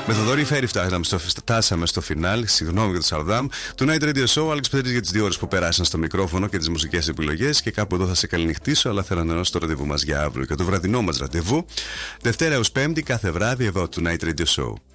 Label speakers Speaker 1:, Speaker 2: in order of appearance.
Speaker 1: Με το Δωρή Φέρι φτάσαμε στο φινάλ. Συγγνώμη για το Σαρδάμ. Του Night Radio Show. Άλεξ Πετρίδης για τις 2 ώρες που περάσαν στο μικρόφωνο και τις μουσικές επιλογές. Και κάπου εδώ θα σε καληνυχτήσω. Αλλά θέλω να ανανεώσω το ραντεβού μας για αύριο και το βραδινό μας ραντεβού. Δευτέρα έως Πέμπτη κάθε βράδυ εδώ του Night Radio Show.